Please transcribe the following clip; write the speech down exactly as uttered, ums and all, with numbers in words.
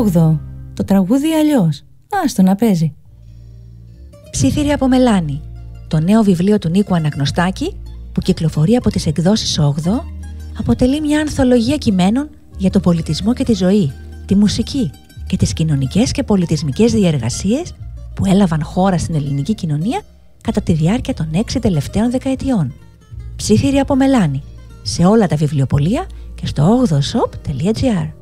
όγδοο. Το τραγούδι αλλιώς. Άστο να παίζει. Ψήθυρη από Μελάνη. Το νέο βιβλίο του Νίκου Αναγνωστάκη, που κυκλοφορεί από τις εκδόσεις όγδοο, αποτελεί μια ανθολογία κειμένων για το πολιτισμό και τη ζωή, τη μουσική και τις κοινωνικές και πολιτισμικές διεργασίες που έλαβαν χώρα στην ελληνική κοινωνία κατά τη διάρκεια των έξι τελευταίων δεκαετιών. Ψήθυρη από Μελάνη, σε όλα τα βιβλιοπωλεία και στο όγδοο shop τελεία τζι άρ.